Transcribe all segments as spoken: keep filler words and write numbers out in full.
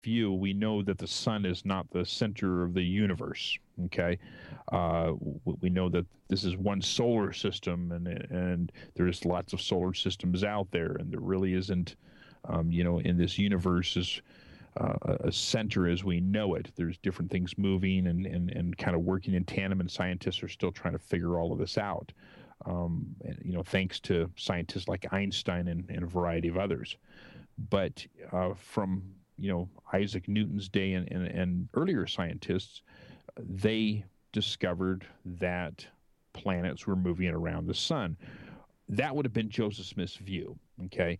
view, we know that the sun is not the center of the universe. Okay, uh, we know that this is one solar system, and and there's lots of solar systems out there, and there really isn't, um, you know, in this universe is uh, a center as we know it. There's different things moving and and and kind of working in tandem, and scientists are still trying to figure all of this out. Um, and, you know, thanks to scientists like Einstein and, and a variety of others. But uh, from you know Isaac Newton's day and, and, and earlier scientists, they discovered that planets were moving around the sun. That would have been Joseph Smith's view. Okay,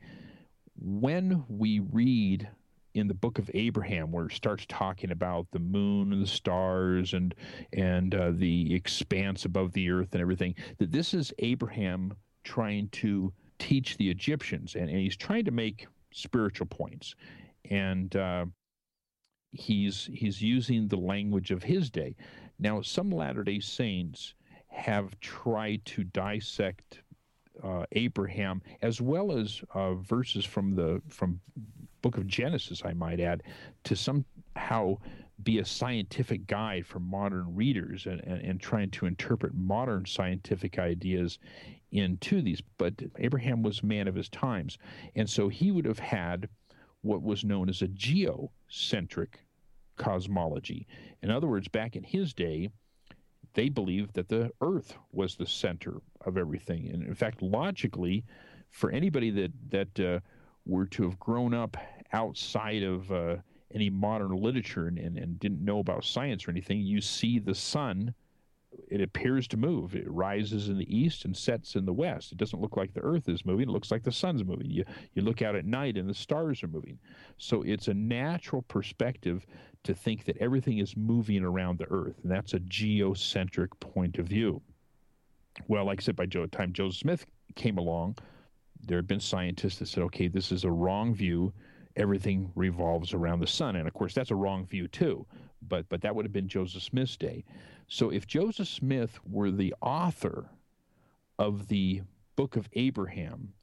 when we read in the book of Abraham, where it starts talking about the moon and the stars and and uh, the expanse above the earth and everything, that this is Abraham trying to teach the Egyptians, and, and he's trying to make spiritual points, and uh, he's he's using the language of his day. Now, some Latter-day Saints have tried to dissect uh, Abraham as well as uh, verses from the from book of Genesis, I might add, to somehow be a scientific guide for modern readers and, and, and trying to interpret modern scientific ideas into these. But Abraham was a man of his times, and so he would have had what was known as a geocentric cosmology. In other words, back in his day, they believed that the earth was the center of everything. And in fact, logically, for anybody that, that uh, were to have grown up outside of uh, any modern literature and, and, and didn't know about science or anything, you see the sun, it appears to move. It rises in the east and sets in the west. It doesn't look like the earth is moving. It looks like the sun's moving. You, you look out at night and the stars are moving. So it's a natural perspective to think that everything is moving around the earth, and that's a geocentric point of view. Well, like I said, by the time Joseph Smith came along, there had been scientists that said, okay, this is a wrong view. Everything revolves around the sun. And of course, that's a wrong view too. But but that would have been Joseph Smith's day. So if Joseph Smith were the author of the book of Abraham,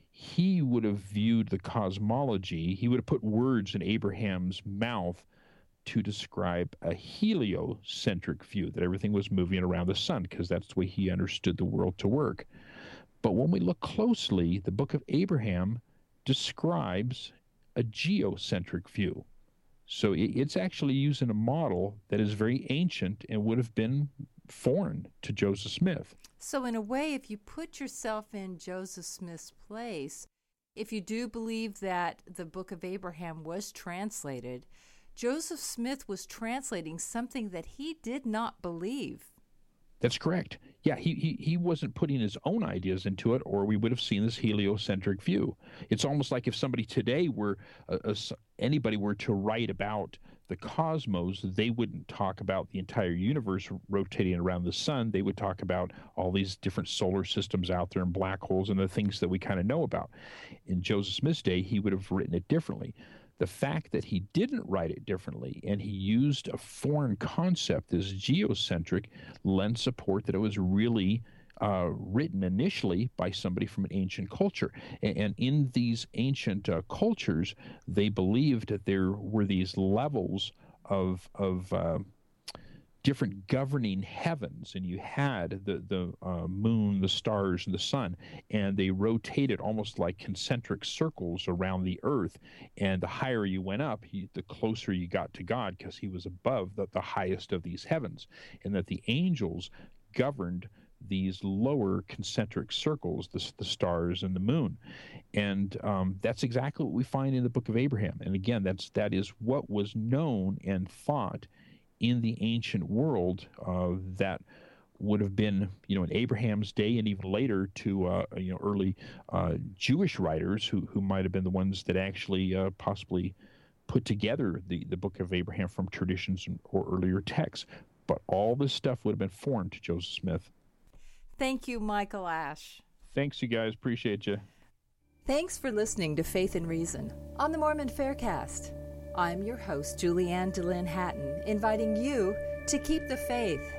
he would have viewed the cosmology, he would have put words in Abraham's mouth to describe a heliocentric view, that everything was moving around the sun, because that's the way he understood the world to work. But when we look closely, the book of Abraham describes a geocentric view. So it's actually using a model that is very ancient and would have been foreign to Joseph Smith. So in a way, if you put yourself in Joseph Smith's place, if you do believe that the book of Abraham was translated, Joseph Smith was translating something that he did not believe. That's correct. Yeah, he, he, he wasn't putting his own ideas into it, or we would have seen this heliocentric view. It's almost like if somebody today were, uh, uh, anybody were to write about the cosmos, they wouldn't talk about the entire universe rotating around the sun. They would talk about all these different solar systems out there and black holes and the things that we kind of know about. In Joseph Smith's day, he would have written it differently. The fact that he didn't write it differently and he used a foreign concept as geocentric lends support that it was really uh, written initially by somebody from an ancient culture. And, and in these ancient uh, cultures, they believed that there were these levels of of uh, different governing heavens, and you had the the uh, moon, the stars, and the sun, and they rotated almost like concentric circles around the earth. And the higher you went up, he, the closer you got to God, because he was above the, the highest of these heavens, and that the angels governed these lower concentric circles, the, the stars and the moon. And um, that's exactly what we find in the book of Abraham. And again, that's that is what was known and thought in the ancient world uh, that would have been, you know, in Abraham's day and even later to, uh, you know, early uh, Jewish writers who, who might have been the ones that actually uh, possibly put together the, the book of Abraham from traditions or earlier texts. But all this stuff would have been foreign to Joseph Smith. Thank you, Michael Ash. Thanks, you guys. Appreciate you. Thanks for listening to Faith and Reason on the Mormon Faircast. I'm your host, Julianne DeLynn Hatton, inviting you to keep the faith.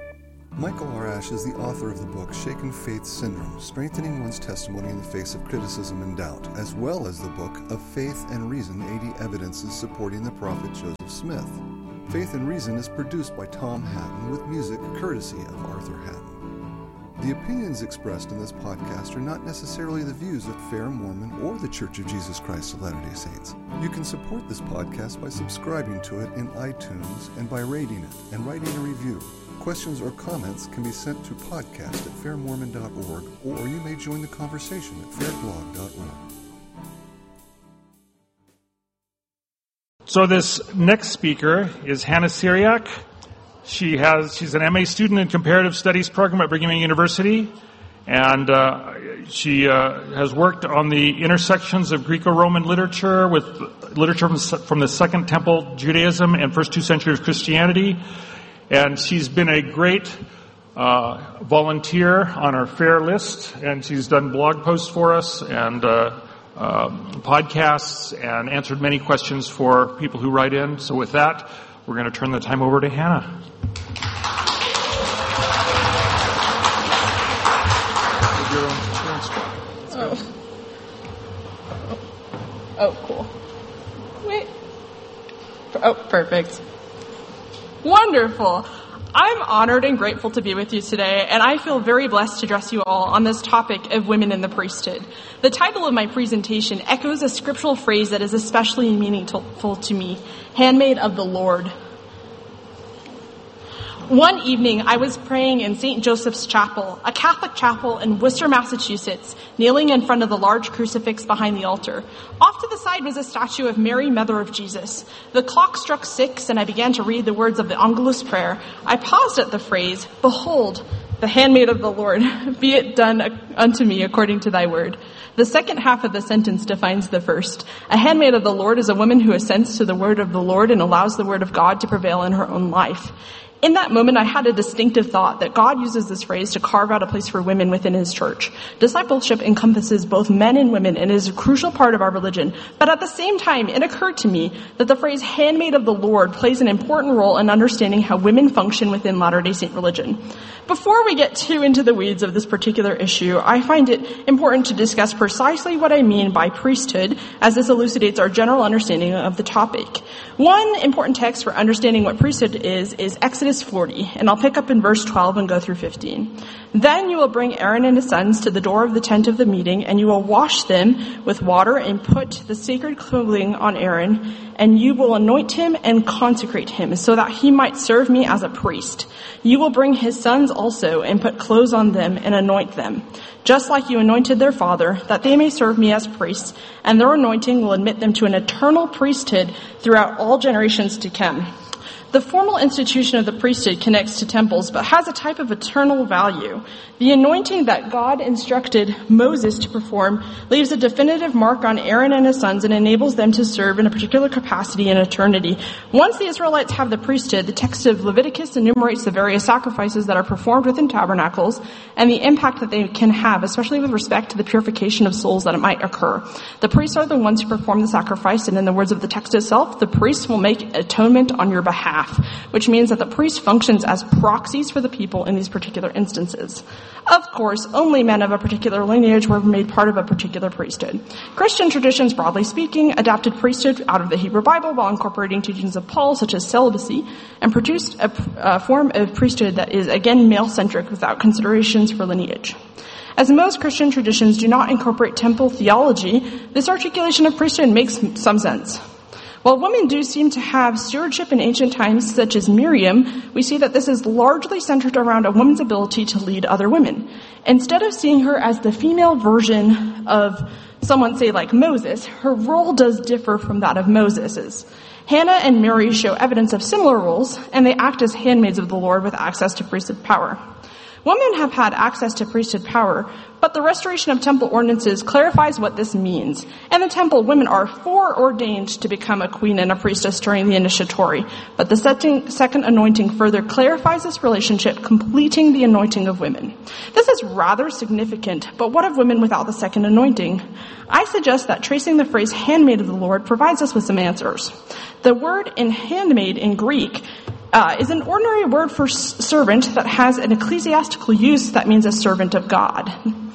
Michael Arash is the author of the book Shaken Faith Syndrome, Strengthening One's Testimony in the Face of Criticism and Doubt, as well as the book Of Faith and Reason, eighty Evidences Supporting the Prophet Joseph Smith. Faith and Reason is produced by Tom Hatton with music courtesy of Arthur Hatton. The opinions expressed in this podcast are not necessarily the views of Fair Mormon or the Church of Jesus Christ of Latter-day Saints. You can support this podcast by subscribing to it in iTunes and by rating it and writing a review. Questions or comments can be sent to podcast at fair mormon dot org, or you may join the conversation at fair blog dot org. So this next speaker is Hannah Syriac. She has she's an M A student in Comparative Studies program at Brigham Young University, and uh, she uh, has worked on the intersections of Greco-Roman literature with literature from, from the Second Temple Judaism and first two centuries of Christianity. And she's been a great uh, volunteer on our FAIR list, and she's done blog posts for us and uh, uh, podcasts and answered many questions for people who write in. So with that, we're going to turn the time over to Hannah. Oh. Oh, cool. Wait. Oh, perfect. Wonderful. I'm honored and grateful to be with you today, and I feel very blessed to address you all on this topic of women in the priesthood. The title of my presentation echoes a scriptural phrase that is especially meaningful to me, handmaid of the Lord. One evening, I was praying in Saint Joseph's Chapel, a Catholic chapel in Worcester, Massachusetts, kneeling in front of the large crucifix behind the altar. Off to the side was a statue of Mary, Mother of Jesus. The clock struck six, and I began to read the words of the Angelus prayer. I paused at the phrase, "Behold, the handmaid of the Lord, be it done unto me according to thy word." The second half of the sentence defines the first. A handmaid of the Lord is a woman who assents to the word of the Lord and allows the word of God to prevail in her own life. In that moment, I had a distinctive thought that God uses this phrase to carve out a place for women within his church. Discipleship encompasses both men and women and is a crucial part of our religion. But at the same time, it occurred to me that the phrase handmaid of the Lord plays an important role in understanding how women function within Latter-day Saint religion. Before we get too into the weeds of this particular issue, I find it important to discuss precisely what I mean by priesthood, as this elucidates our general understanding of the topic. One important text for understanding what priesthood is is Exodus forty, and I'll pick up in verse twelve and go through fifteen. Then you will bring Aaron and his sons to the door of the tent of the meeting, and you will wash them with water and put the sacred clothing on Aaron, and you will anoint him and consecrate him so that he might serve me as a priest. You will bring his sons also and put clothes on them and anoint them, just like you anointed their father, that they may serve me as priests, and their anointing will admit them to an eternal priesthood throughout all generations to come. The formal institution of the priesthood connects to temples, but has a type of eternal value. The anointing that God instructed Moses to perform leaves a definitive mark on Aaron and his sons and enables them to serve in a particular capacity in eternity. Once the Israelites have the priesthood, the text of Leviticus enumerates the various sacrifices that are performed within tabernacles and the impact that they can have, especially with respect to the purification of souls that it might occur. The priests are the ones who perform the sacrifice, and in the words of the text itself, the priests will make atonement on your behalf, which means that the priest functions as proxies for the people in these particular instances. Of course, only men of a particular lineage were made part of a particular priesthood. Christian traditions, broadly speaking, adapted priesthood out of the Hebrew Bible while incorporating teachings of Paul, such as celibacy, and produced a, a form of priesthood that is, again, male-centric without considerations for lineage. As most Christian traditions do not incorporate temple theology, this articulation of priesthood makes some sense. While women do seem to have stewardship in ancient times, such as Miriam, we see that this is largely centered around a woman's ability to lead other women. Instead of seeing her as the female version of someone, say, like Moses, her role does differ from that of Moses's. Hannah and Mary show evidence of similar roles, and they act as handmaids of the Lord with access to priesthood power. Women have had access to priesthood power, but the restoration of temple ordinances clarifies what this means. In the temple, women are foreordained to become a queen and a priestess during the initiatory, but the second anointing further clarifies this relationship, completing the anointing of women. This is rather significant, but what of women without the second anointing? I suggest that tracing the phrase handmaid of the Lord provides us with some answers. The word in handmaid in Greek uh, is an ordinary word for s- servant that has an ecclesiastical use that means a servant of God.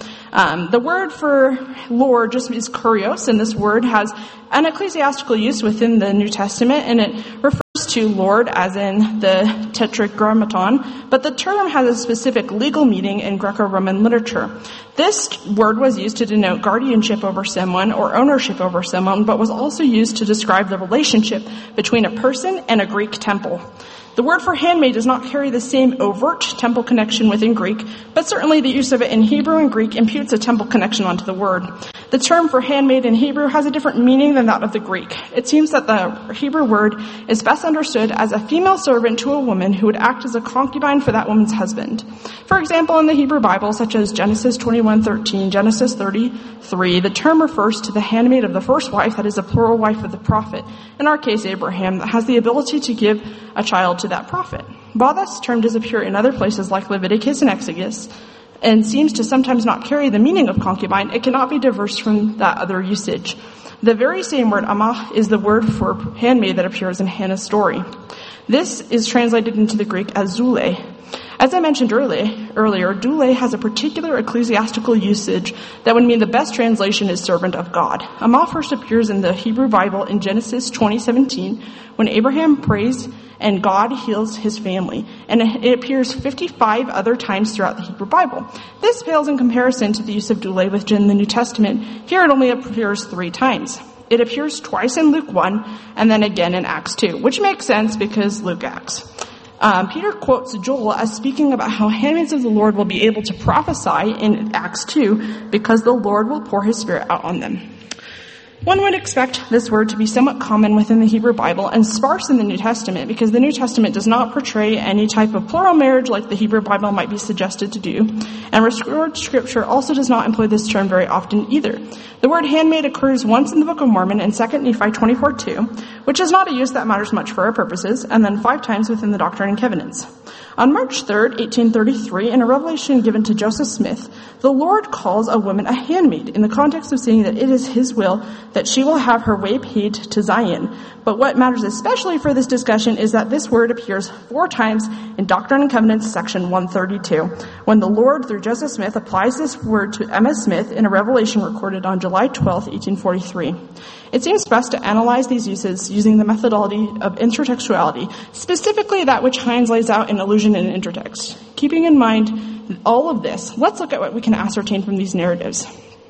Um, the word for Lord just is kurios, and this word has an ecclesiastical use within the New Testament, and it refers to Lord as in the tetragrammaton, but the term has a specific legal meaning in Greco-Roman literature. This word was used to denote guardianship over someone or ownership over someone, but was also used to describe the relationship between a person and a Greek temple. The word for handmaid does not carry the same overt temple connection within Greek, but certainly the use of it in Hebrew and Greek imputes a temple connection onto the word. The term for handmaid in Hebrew has a different meaning than that of the Greek. It seems that the Hebrew word is best understood as a female servant to a woman who would act as a concubine for that woman's husband. For example, in the Hebrew Bible, such as Genesis twenty-one thirteen, Genesis thirty-three, the term refers to the handmaid of the first wife, that is a plural wife of the prophet, in our case Abraham, that has the ability to give a child to that prophet. While this term does appear in other places like Leviticus and Exodus, and seems to sometimes not carry the meaning of concubine, it cannot be diverse from that other usage. The very same word, amah, is the word for handmaid that appears in Hannah's story. This is translated into the Greek as zule. As I mentioned earlier, earlier, doule has a particular ecclesiastical usage that would mean the best translation is servant of God. Amah first appears in the Hebrew Bible in Genesis twenty seventeen when Abraham prays and God heals his family, and it appears fifty-five other times throughout the Hebrew Bible. This pales in comparison to the use of doule within the New Testament. Here it only appears three times. It appears twice in Luke one and then again in Acts two, which makes sense because Luke acts. Um, Peter quotes Joel as speaking about how handmaids of the Lord will be able to prophesy in Acts two because the Lord will pour his Spirit out on them. One would expect this word to be somewhat common within the Hebrew Bible and sparse in the New Testament because the New Testament does not portray any type of plural marriage like the Hebrew Bible might be suggested to do. And restored scripture also does not employ this term very often either. The word handmaid occurs once in the Book of Mormon in Second Nephi twenty-four two, which is not a use that matters much for our purposes, and then five times within the Doctrine and Covenants. On March third, eighteen thirty-three, in a revelation given to Joseph Smith, the Lord calls a woman a handmaid in the context of saying that it is his will that she will have her way paid to Zion. But what matters especially for this discussion is that this word appears four times in Doctrine and Covenants section one thirty-two, when the Lord, through Joseph Smith, applies this word to Emma Smith in a revelation recorded on July twelfth, eighteen forty-three. It seems best to analyze these uses using the methodology of intertextuality, specifically that which Hines lays out in allusion and intertext. Keeping in mind all of this, let's look at what we can ascertain from these narratives.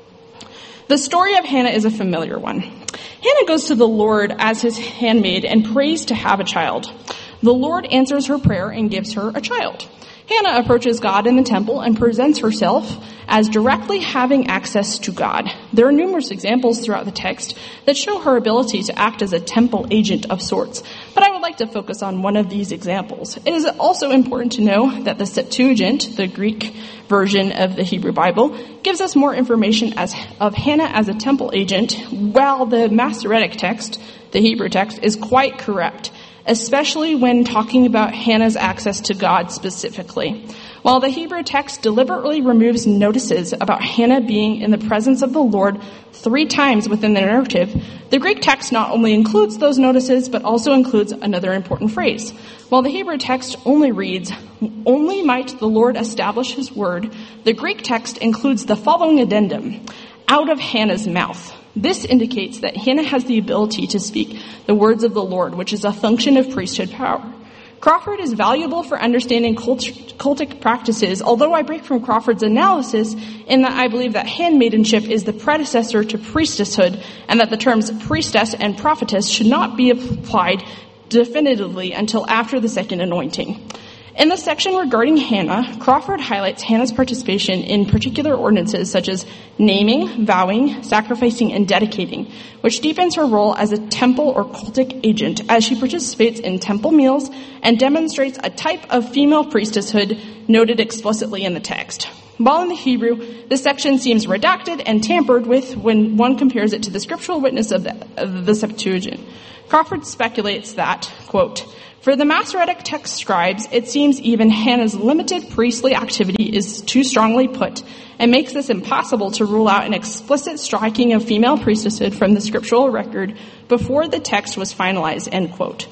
The story of Hannah is a familiar one. Hannah goes to the Lord as his handmaid and prays to have a child. The Lord answers her prayer and gives her a child. Hannah approaches God in the temple and presents herself as directly having access to God. There are numerous examples throughout the text that show her ability to act as a temple agent of sorts, but I would like to focus on one of these examples. It is also important to know that the Septuagint, the Greek version of the Hebrew Bible, gives us more information as of Hannah as a temple agent, while the Masoretic text, the Hebrew text, is quite correct, especially when talking about Hannah's access to God specifically. While the Hebrew text deliberately removes notices about Hannah being in the presence of the Lord three times within the narrative, the Greek text not only includes those notices, but also includes another important phrase. While the Hebrew text only reads, "Only might the Lord establish his word," the Greek text includes the following addendum, "out of Hannah's mouth." This indicates that Hannah has the ability to speak the words of the Lord, which is a function of priesthood power. Crawford is valuable for understanding cult- cultic practices, although I break from Crawford's analysis in that I believe that handmaidenship is the predecessor to priestesshood, and that the terms priestess and prophetess should not be applied definitively until after the second anointing. In the section regarding Hannah, Crawford highlights Hannah's participation in particular ordinances such as naming, vowing, sacrificing, and dedicating, which deepens her role as a temple or cultic agent as she participates in temple meals and demonstrates a type of female priestesshood noted explicitly in the text. While in the Hebrew, this section seems redacted and tampered with when one compares it to the scriptural witness of the, of the Septuagint. Crawford speculates that, quote, "For the Masoretic text scribes, it seems even Hannah's limited priestly activity is too strongly put and makes this impossible to rule out an explicit striking of female priestesshood from the scriptural record before the text was finalized," end quote.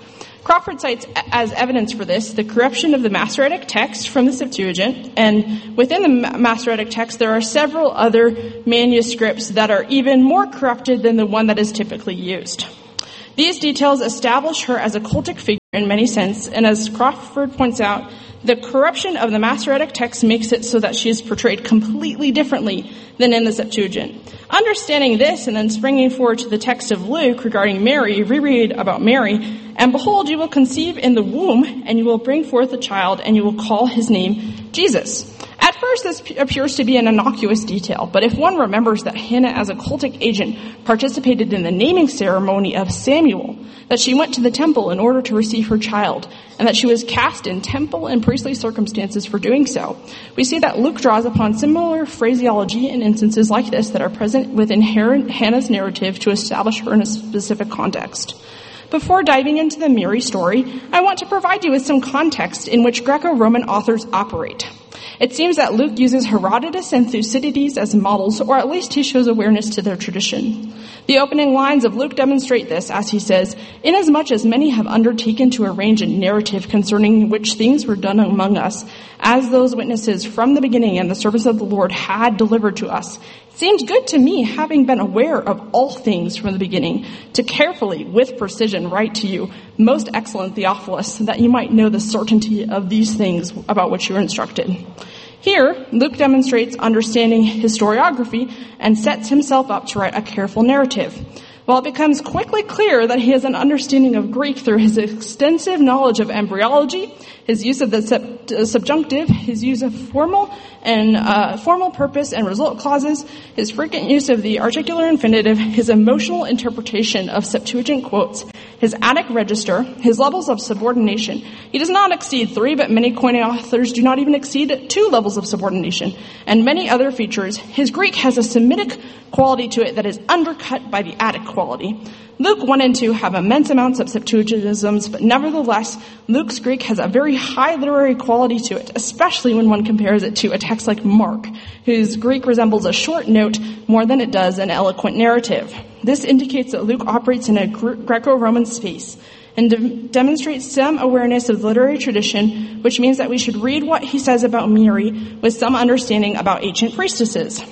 Crawford cites as evidence for this the corruption of the Masoretic text from the Septuagint, and within the Masoretic text there are several other manuscripts that are even more corrupted than the one that is typically used. These details establish her as a cultic figure in many sense, and as Crawford points out, the corruption of the Masoretic text makes it so that she is portrayed completely differently than in the Septuagint. Understanding this and then springing forward to the text of Luke regarding Mary, reread about Mary, and behold, you will conceive in the womb, and you will bring forth a child, and you will call his name Jesus. At first, this appears to be an innocuous detail, but if one remembers that Hannah, as a cultic agent, participated in the naming ceremony of Samuel, that she went to the temple in order to receive her child, and that she was cast in temple and priestly circumstances for doing so, we see that Luke draws upon similar phraseology in instances like this that are present within Hannah's narrative to establish her in a specific context. Before diving into the Mary story, I want to provide you with some context in which Greco-Roman authors operate. It seems that Luke uses Herodotus and Thucydides as models, or at least he shows awareness to their tradition. The opening lines of Luke demonstrate this, as he says, "Inasmuch as many have undertaken to arrange a narrative concerning which things were done among us, as those witnesses from the beginning and the servants of the Lord had delivered to us, it seemed good to me, having been aware of all things from the beginning, to carefully, with precision, write to you, most excellent Theophilus, that you might know the certainty of these things about which you are instructed." Here, Luke demonstrates understanding historiography and sets himself up to write a careful narrative. While it becomes quickly clear that he has an understanding of Greek through his extensive knowledge of embryology, his use of the sub- uh, subjunctive, his use of formal and uh, formal purpose and result clauses, his frequent use of the articular infinitive, his emotional interpretation of Septuagint quotes, his Attic register, his levels of subordination. He does not exceed three, but many Koine authors do not even exceed two levels of subordination, and many other features. His Greek has a Semitic quality to it that is undercut by the Attic quality. Luke one and two have immense amounts of Septuagintisms, but nevertheless, Luke's Greek has a very high literary quality to it, especially when one compares it to a text like Mark, whose Greek resembles a short note more than it does an eloquent narrative. This indicates that Luke operates in a Greco-Roman space and de- demonstrates some awareness of literary tradition, which means that we should read what he says about Mary with some understanding about ancient priestesses.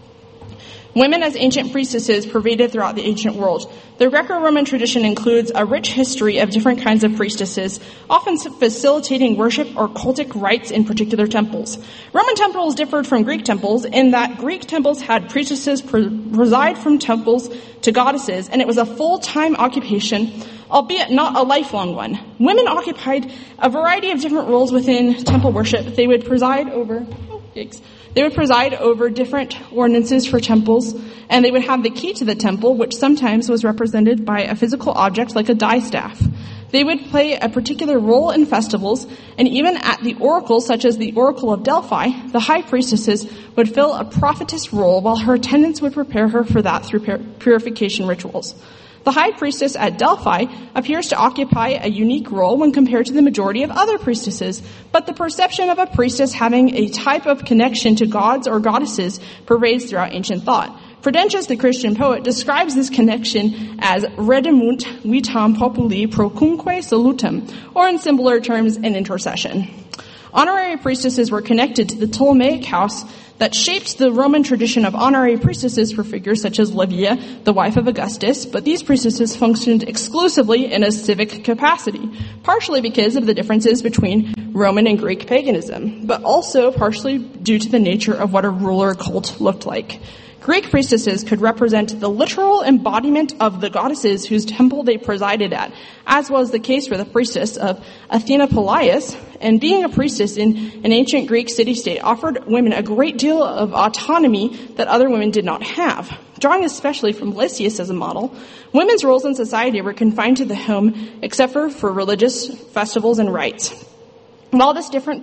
Women as ancient priestesses pervaded throughout the ancient world. The Greco-Roman tradition includes a rich history of different kinds of priestesses, often facilitating worship or cultic rites in particular temples. Roman temples differed from Greek temples in that Greek temples had priestesses preside from temples to goddesses, and it was a full-time occupation, albeit not a lifelong one. Women occupied a variety of different roles within temple worship. They would preside over... Oh, yikes. They would preside over different ordinances for temples, and they would have the key to the temple, which sometimes was represented by a physical object like a distaff. They would play a particular role in festivals, and even at the oracles, such as the Oracle of Delphi, the high priestesses would fill a prophetess role, while her attendants would prepare her for that through purification rituals. The high priestess at Delphi appears to occupy a unique role when compared to the majority of other priestesses, but the perception of a priestess having a type of connection to gods or goddesses pervades throughout ancient thought. Prudentius, the Christian poet, describes this connection as redemunt vitam populi procumque salutem, or in similar terms, an intercession. Honorary priestesses were connected to the Ptolemaic house that shaped the Roman tradition of honorary priestesses for figures such as Livia, the wife of Augustus, but these priestesses functioned exclusively in a civic capacity, partially because of the differences between Roman and Greek paganism, but also partially due to the nature of what a ruler cult looked like. Greek priestesses could represent the literal embodiment of the goddesses whose temple they presided at, as was the case for the priestess of Athena Polias, and being a priestess in an ancient Greek city-state offered women a great deal of autonomy that other women did not have. Drawing especially from Lysias as a model, women's roles in society were confined to the home except for, for religious festivals and rites. While this different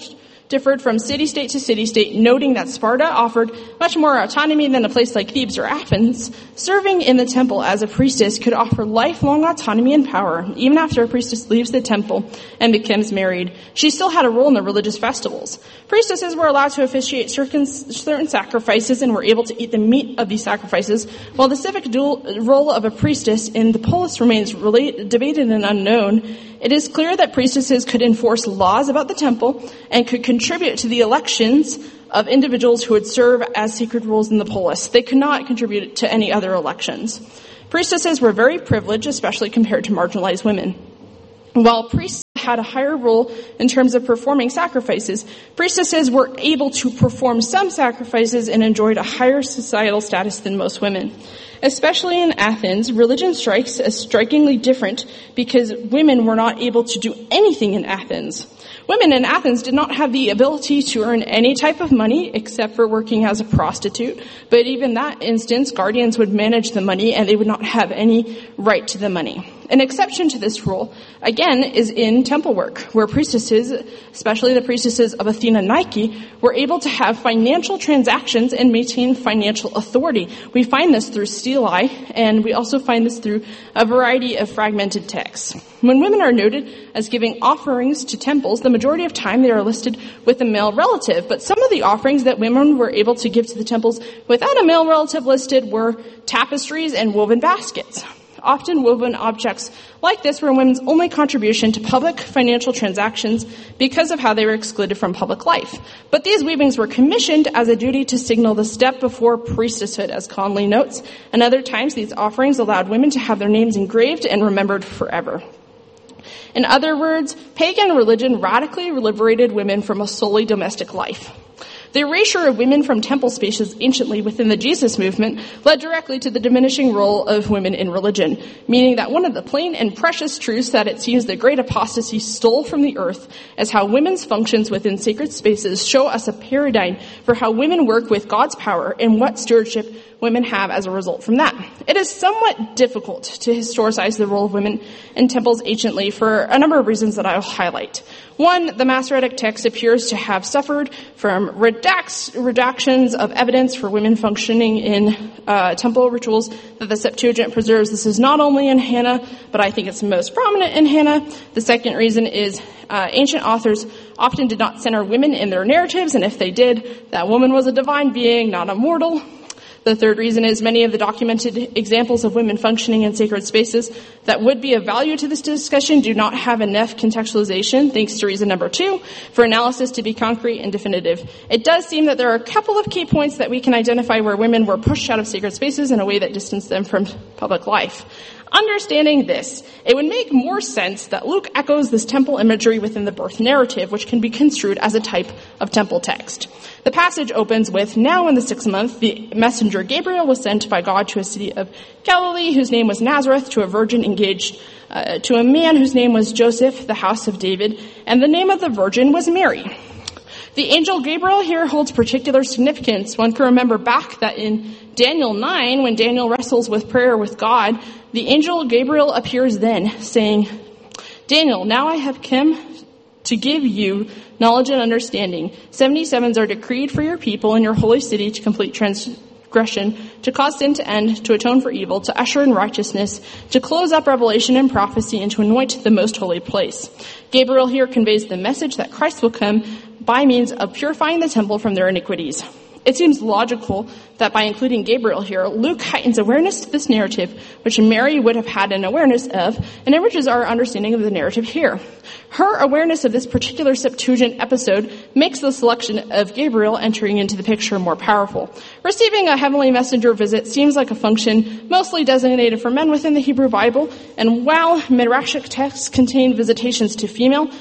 differed from city-state to city-state, noting that Sparta offered much more autonomy than a place like Thebes or Athens. Serving in the temple as a priestess could offer lifelong autonomy and power, even after a priestess leaves the temple and becomes married. She still had a role in the religious festivals. Priestesses were allowed to officiate certain, certain sacrifices and were able to eat the meat of these sacrifices, while the civic dual role of a priestess in the polis remains relate, debated and unknown. It is clear that priestesses could enforce laws about the temple and could contribute to the elections of individuals who would serve as sacred roles in the polis. They could not contribute to any other elections. Priestesses were very privileged, especially compared to marginalized women. While priests had a higher role in terms of performing sacrifices, priestesses were able to perform some sacrifices and enjoyed a higher societal status than most women. Especially in Athens, religion strikes as strikingly different because women were not able to do anything in Athens. Women in Athens did not have the ability to earn any type of money except for working as a prostitute. But even that instance, guardians would manage the money and they would not have any right to the money. An exception to this rule, again, is in temple work, where priestesses, especially the priestesses of Athena Nike, were able to have financial transactions and maintain financial authority. We find this through stelae, and we also find this through a variety of fragmented texts. When women are noted as giving offerings to temples, the majority of time they are listed with a male relative, but some of the offerings that women were able to give to the temples without a male relative listed were tapestries and woven baskets. Often woven objects like this were women's only contribution to public financial transactions because of how they were excluded from public life. But these weavings were commissioned as a duty to signal the step before priestesshood, as Conley notes, and other times these offerings allowed women to have their names engraved and remembered forever. In other words, pagan religion radically liberated women from a solely domestic life. The erasure of women from temple spaces anciently within the Jesus movement led directly to the diminishing role of women in religion, meaning that one of the plain and precious truths that it seems the great apostasy stole from the earth is how women's functions within sacred spaces show us a paradigm for how women work with God's power and what stewardship women have as a result from that. It is somewhat difficult to historicize the role of women in temples anciently for a number of reasons that I'll highlight. One, the Masoretic text appears to have suffered from redax, redactions of evidence for women functioning in uh, temple rituals that the Septuagint preserves. This is not only in Hannah, but I think it's most prominent in Hannah. The second reason is uh, ancient authors often did not center women in their narratives, and if they did, that woman was a divine being, not a mortal. The third reason is many of the documented examples of women functioning in sacred spaces that would be of value to this discussion do not have enough contextualization, thanks to reason number two, for analysis to be concrete and definitive. It does seem that there are a couple of key points that we can identify where women were pushed out of sacred spaces in a way that distanced them from public life. Understanding this, it would make more sense that Luke echoes this temple imagery within the birth narrative, which can be construed as a type of temple text. The passage opens with, "Now in the sixth month, the messenger Gabriel was sent by God to a city of Galilee, whose name was Nazareth, to a virgin engaged uh, to a man whose name was Joseph, the house of David, and the name of the virgin was Mary." The angel Gabriel here holds particular significance. One can remember back that in Daniel nine, when Daniel wrestles with prayer with God, the angel Gabriel appears then, saying, "Daniel, now I have come to give you knowledge and understanding. Seventy-sevens are decreed for your people in your holy city to complete transgression, to cause sin to end, to atone for evil, to usher in righteousness, to close up revelation and prophecy, and to anoint the most holy place." Gabriel here conveys the message that Christ will come by means of purifying the temple from their iniquities. It seems logical that by including Gabriel here, Luke heightens awareness to this narrative, which Mary would have had an awareness of, and enriches our understanding of the narrative here. Her awareness of this particular Septuagint episode makes the selection of Gabriel entering into the picture more powerful. Receiving a heavenly messenger visit seems like a function mostly designated for men within the Hebrew Bible, and while Midrashic texts contain visitations to female,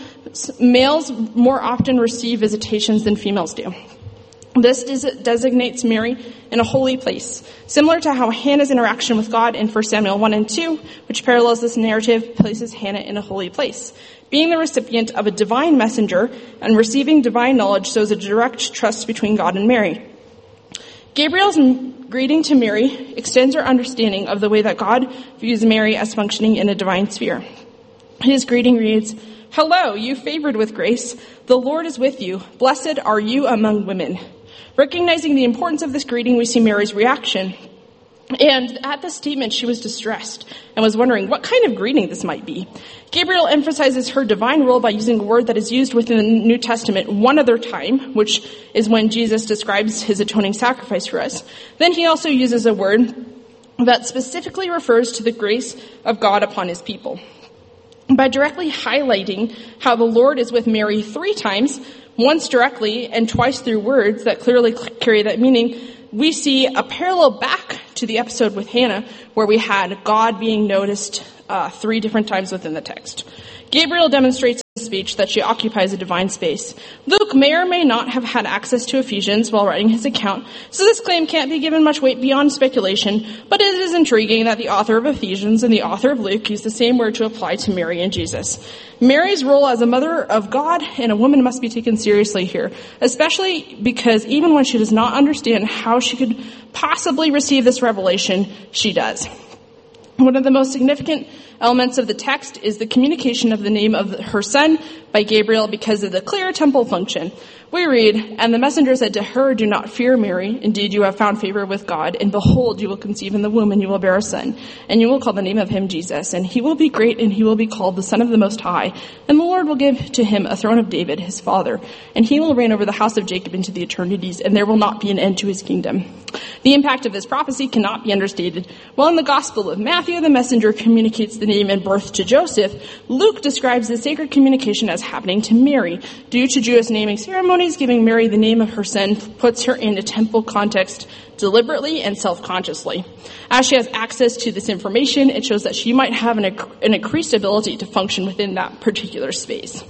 males more often receive visitations than females do. This designates Mary in a holy place, similar to how Hannah's interaction with God in First Samuel one and two, which parallels this narrative, places Hannah in a holy place. Being the recipient of a divine messenger and receiving divine knowledge shows a direct trust between God and Mary. Gabriel's greeting to Mary extends our understanding of the way that God views Mary as functioning in a divine sphere. His greeting reads, "Hello, you favored with grace. The Lord is with you. Blessed are you among women." Recognizing the importance of this greeting, we see Mary's reaction. And at this statement, she was distressed and was wondering what kind of greeting this might be. Gabriel emphasizes her divine role by using a word that is used within the New Testament one other time, which is when Jesus describes his atoning sacrifice for us. Then he also uses a word that specifically refers to the grace of God upon his people. By directly highlighting how the Lord is with Mary three times, once directly and twice through words that clearly carry that meaning, we see a parallel back to the episode with Hannah, where we had God being noticed uh, three different times within the text. Gabriel demonstrates in his speech that she occupies a divine space. Luke may or may not have had access to Ephesians while writing his account, so this claim can't be given much weight beyond speculation, but it is intriguing that the author of Ephesians and the author of Luke use the same word to apply to Mary and Jesus. Mary's role as a mother of God and a woman must be taken seriously here, especially because even when she does not understand how she could possibly receive this revelation, she does. One of the most significant elements of the text is the communication of the name of her son by Gabriel because of the clear temple function. We read, "And the messenger said to her, 'Do not fear, Mary. Indeed, you have found favor with God. And behold, you will conceive in the womb, and you will bear a son. And you will call the name of him Jesus. And he will be great, and he will be called the Son of the Most High. And the Lord will give to him a throne of David, his father. And he will reign over the house of Jacob into the eternities, and there will not be an end to his kingdom.'" The impact of this prophecy cannot be understated. While in the Gospel of Matthew, the messenger communicates the name and birth to Joseph, Luke describes the sacred communication as happening to Mary. Due to Jewish naming ceremonies, giving Mary the name of her son puts her in a temple context deliberately and self-consciously. As she has access to this information, it shows that she might have an, an increased ability to function within that particular space.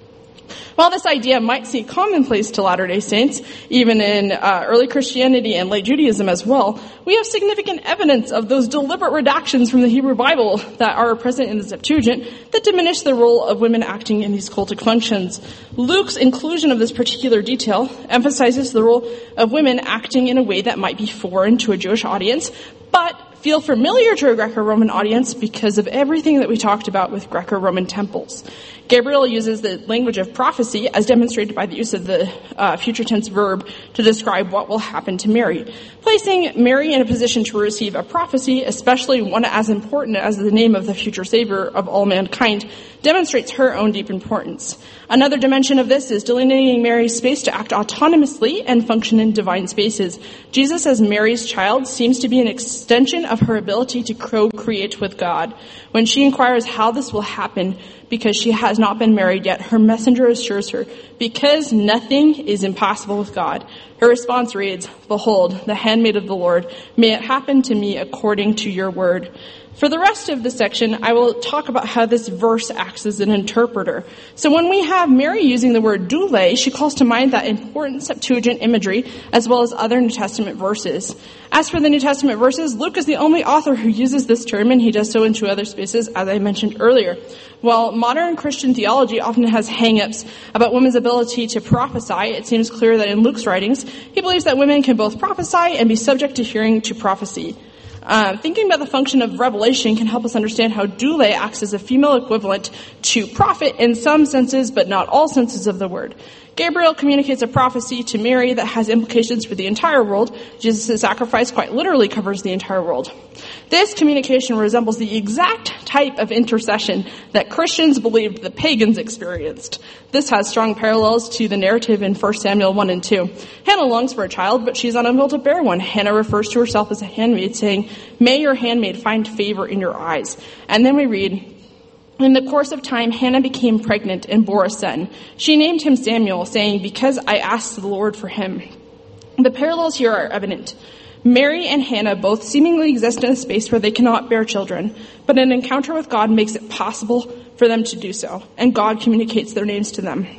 While this idea might seem commonplace to Latter-day Saints, even in uh, early Christianity and late Judaism as well, we have significant evidence of those deliberate redactions from the Hebrew Bible that are present in the Septuagint that diminish the role of women acting in these cultic functions. Luke's inclusion of this particular detail emphasizes the role of women acting in a way that might be foreign to a Jewish audience, but feel familiar to a Greco-Roman audience because of everything that we talked about with Greco-Roman temples. Gabriel uses the language of prophecy as demonstrated by the use of the uh, future tense verb to describe what will happen to Mary. Placing Mary in a position to receive a prophecy, especially one as important as the name of the future savior of all mankind, demonstrates her own deep importance. Another dimension of this is delineating Mary's space to act autonomously and function in divine spaces. Jesus as Mary's child seems to be an extension of her ability to co-create with God. When she inquires how this will happen, because she has not been married yet, her messenger assures her, because nothing is impossible with God. Her response reads, "Behold, the handmaid of the Lord, may it happen to me according to your word." For the rest of the section, I will talk about how this verse acts as an interpreter. So when we have Mary using the word doule, she calls to mind that important Septuagint imagery, as well as other New Testament verses. As for the New Testament verses, Luke is the only author who uses this term, and he does so in two other spaces, as I mentioned earlier. While modern Christian theology often has hang-ups about women's ability to prophesy, it seems clear that in Luke's writings, he believes that women can both prophesy and be subject to hearing to prophecy. Uh, thinking about the function of revelation can help us understand how doule acts as a female equivalent to prophet in some senses, but not all senses of the word. Gabriel communicates a prophecy to Mary that has implications for the entire world. Jesus' sacrifice quite literally covers the entire world. This communication resembles the exact type of intercession that Christians believed the pagans experienced. This has strong parallels to the narrative in First Samuel one and two. Hannah longs for a child, but she's unable to bear one. Hannah refers to herself as a handmaid, saying, "May your handmaid find favor in your eyes." And then we read, "In the course of time, Hannah became pregnant and bore a son. She named him Samuel, saying, 'Because I asked the Lord for him.'" The parallels here are evident. Mary and Hannah both seemingly exist in a space where they cannot bear children, but an encounter with God makes it possible for them to do so, and God communicates their names to them.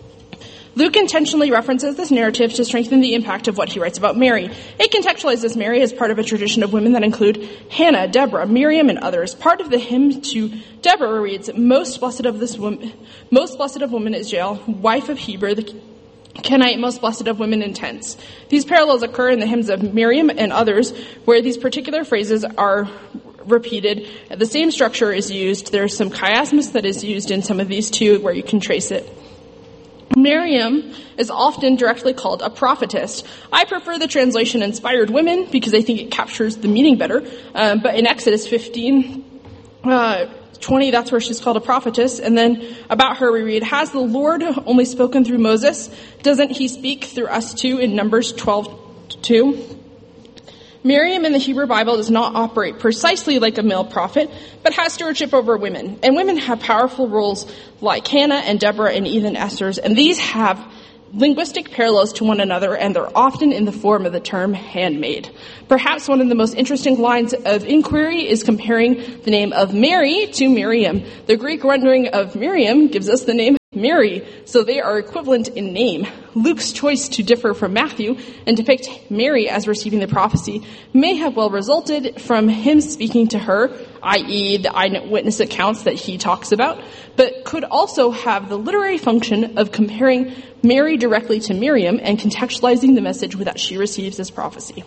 Luke intentionally references this narrative to strengthen the impact of what he writes about Mary. It contextualizes Mary as part of a tradition of women that include Hannah, Deborah, Miriam, and others. Part of the hymn to Deborah reads, "Most blessed of this woman, most blessed of women is Jael, wife of Heber, the Kenite, most blessed of women in tents." These parallels occur in the hymns of Miriam and others, where these particular phrases are repeated. The same structure is used. There's some chiasmus that is used in some of these too, where you can trace it. Miriam is often directly called a prophetess. I prefer the translation inspired women because I think it captures the meaning better. Um, but in Exodus fifteen, uh, twenty, that's where she's called a prophetess. And then about her we read, has the Lord only spoken through Moses? Doesn't he speak through us too in Numbers twelve two? Miriam in the Hebrew Bible does not operate precisely like a male prophet, but has stewardship over women. And women have powerful roles like Hannah and Deborah and even Esther's, and these have linguistic parallels to one another, and they're often in the form of the term handmaid. Perhaps one of the most interesting lines of inquiry is comparing the name of Mary to Miriam. The Greek rendering of Miriam gives us the name Mary, so they are equivalent in name. Luke's choice to differ from Matthew and depict Mary as receiving the prophecy may have well resulted from him speaking to her, that is the eyewitness accounts that he talks about, but could also have the literary function of comparing Mary directly to Miriam and contextualizing the message that she receives as prophecy.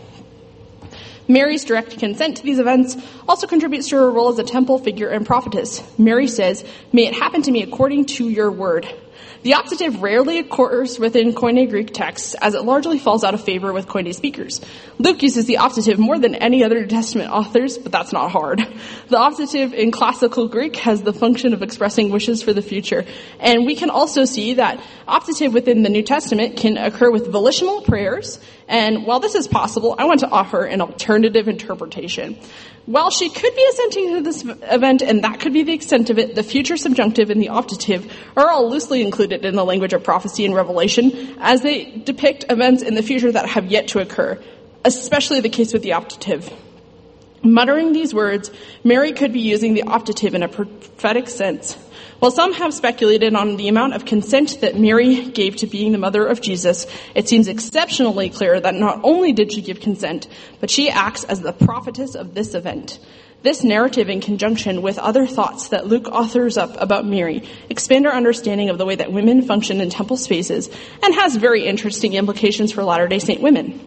Mary's direct consent to these events also contributes to her role as a temple figure and prophetess. Mary says, "May it happen to me according to your word." The optative rarely occurs within Koine Greek texts, as it largely falls out of favor with Koine speakers. Luke uses the optative more than any other New Testament authors, but that's not hard. The optative in classical Greek has the function of expressing wishes for the future, and we can also see that optative within the New Testament can occur with volitional prayers, and while this is possible, I want to offer an alternative interpretation. While she could be assenting to this event, and that could be the extent of it, the future subjunctive and the optative are all loosely included in the language of prophecy and revelation, as they depict events in the future that have yet to occur, especially the case with the optative. Muttering these words, Mary could be using the optative in a prophetic sense. While some have speculated on the amount of consent that Mary gave to being the mother of Jesus, it seems exceptionally clear that not only did she give consent, but she acts as the prophetess of this event. This narrative, in conjunction with other thoughts that Luke authors up about Mary, expand our understanding of the way that women function in temple spaces and has very interesting implications for Latter-day Saint women.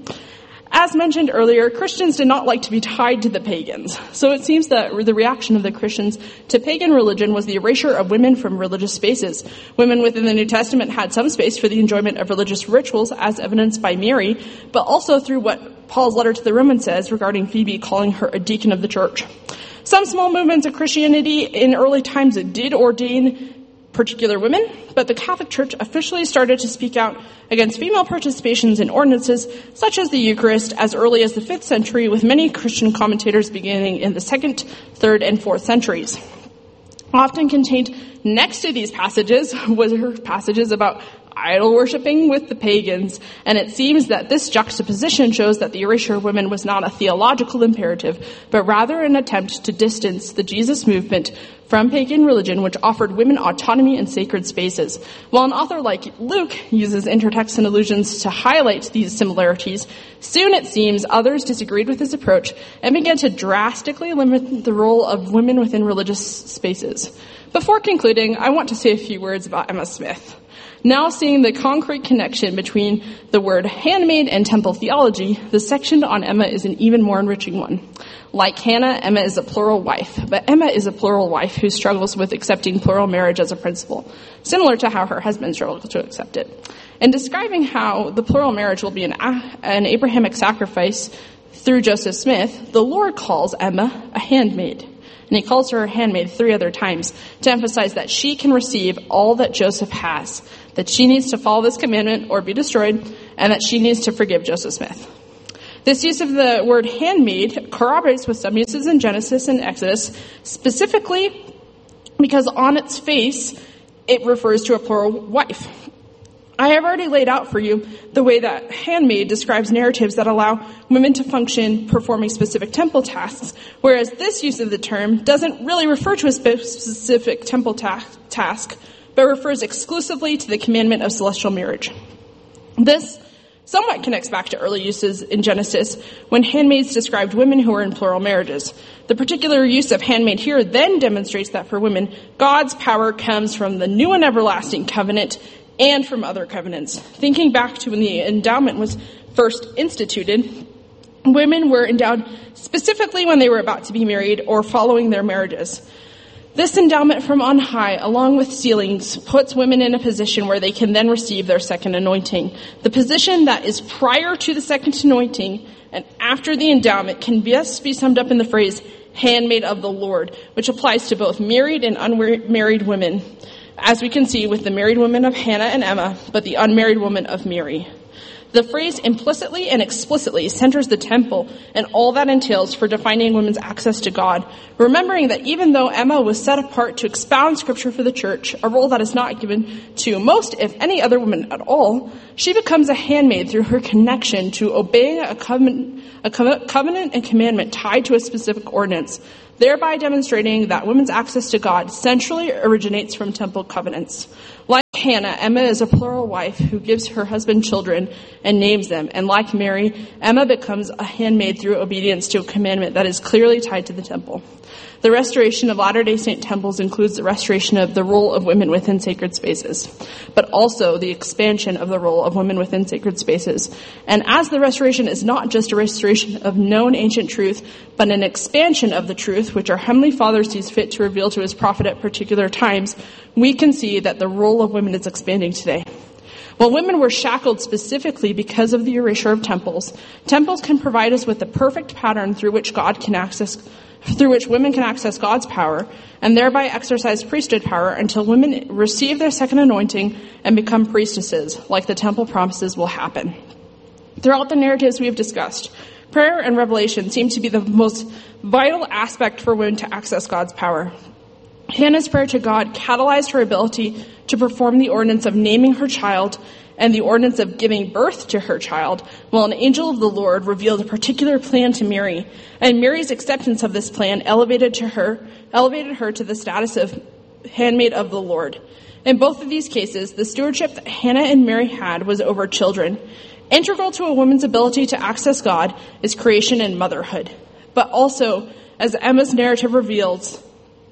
As mentioned earlier, Christians did not like to be tied to the pagans, so it seems that the reaction of the Christians to pagan religion was the erasure of women from religious spaces. Women within the New Testament had some space for the enjoyment of religious rituals, as evidenced by Mary, but also through what Paul's letter to the Romans says regarding Phoebe calling her a deacon of the church. Some small movements of Christianity in early times did ordain particular women, but the Catholic Church officially started to speak out against female participations in ordinances such as the Eucharist as early as the fifth century, with many Christian commentators beginning in the second, third, and fourth centuries. Often contained next to these passages was her passages about idol worshipping with the pagans, and it seems that this juxtaposition shows that the erasure of women was not a theological imperative, but rather an attempt to distance the Jesus movement from pagan religion, which offered women autonomy in sacred spaces. While an author like Luke uses intertext and allusions to highlight these similarities, soon it seems others disagreed with his approach and began to drastically limit the role of women within religious spaces. Before concluding, I want to say a few words about Emma Smith. Now seeing the concrete connection between the word handmaid and temple theology, the section on Emma is an even more enriching one. Like Hannah, Emma is a plural wife, but Emma is a plural wife who struggles with accepting plural marriage as a principle, similar to how her husband struggled to accept it. In describing how the plural marriage will be an, an Abrahamic sacrifice through Joseph Smith, the Lord calls Emma a handmaid. And he calls her a handmaid three other times to emphasize that she can receive all that Joseph has, that she needs to follow this commandment or be destroyed, and that she needs to forgive Joseph Smith. This use of the word handmaid corroborates with some uses in Genesis and Exodus, specifically because on its face, it refers to a plural wife. I have already laid out for you the way that handmaid describes narratives that allow women to function performing specific temple tasks, whereas this use of the term doesn't really refer to a specific temple ta- task, but refers exclusively to the commandment of celestial marriage. This somewhat connects back to early uses in Genesis when handmaids described women who were in plural marriages. The particular use of handmaid here then demonstrates that for women, God's power comes from the new and everlasting covenant and from other covenants. Thinking back to when the endowment was first instituted, women were endowed specifically when they were about to be married or following their marriages. This endowment from on high, along with sealings, puts women in a position where they can then receive their second anointing. The position that is prior to the second anointing and after the endowment can best be summed up in the phrase, handmaid of the Lord, which applies to both married and unmarried women, as we can see with the married women of Hannah and Emma, but the unmarried woman of Mary. The phrase implicitly and explicitly centers the temple and all that entails for defining women's access to God, remembering that even though Emma was set apart to expound scripture for the church, a role that is not given to most, if any, other woman at all, she becomes a handmaid through her connection to obeying a covenant, a covenant and commandment tied to a specific ordinance, thereby demonstrating that women's access to God centrally originates from temple covenants. Like Hannah, Emma is a plural wife who gives her husband children and names them. And like Mary, Emma becomes a handmaid through obedience to a commandment that is clearly tied to the temple. The restoration of Latter-day Saint temples includes the restoration of the role of women within sacred spaces, but also the expansion of the role of women within sacred spaces. And as the restoration is not just a restoration of known ancient truth, but an expansion of the truth which our Heavenly Father sees fit to reveal to his prophet at particular times, we can see that the role of women is expanding today. While women were shackled specifically because of the erasure of temples, temples can provide us with the perfect pattern through which God can access through which women can access God's power and thereby exercise priesthood power until women receive their second anointing and become priestesses, like the temple promises will happen. Throughout the narratives we have discussed, prayer and revelation seem to be the most vital aspect for women to access God's power. Hannah's prayer to God catalyzed her ability to perform the ordinance of naming her child and the ordinance of giving birth to her child, while an angel of the Lord revealed a particular plan to Mary, and Mary's acceptance of this plan elevated to her, elevated her to the status of handmaid of the Lord. In both of these cases, the stewardship that Hannah and Mary had was over children. Integral to a woman's ability to access God is creation and motherhood. But also, as Emma's narrative reveals,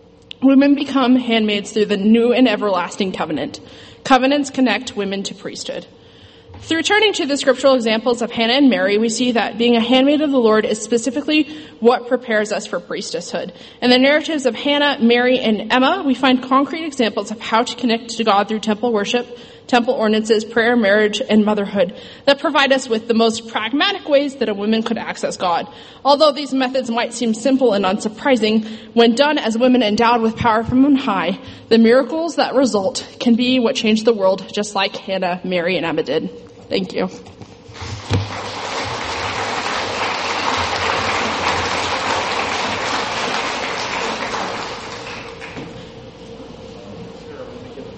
women become handmaids through the new and everlasting covenant. Covenants connect women to priesthood. Through turning to the scriptural examples of Hannah and Mary, we see that being a handmaid of the Lord is specifically what prepares us for priesthood. In the narratives of Hannah, Mary, and Emma, we find concrete examples of how to connect to God through temple worship, temple ordinances, prayer, marriage, and motherhood that provide us with the most pragmatic ways that a woman could access God. Although these methods might seem simple and unsurprising, when done as women endowed with power from on high, the miracles that result can be what changed the world, just like Hannah, Mary, and Emma did. Thank you.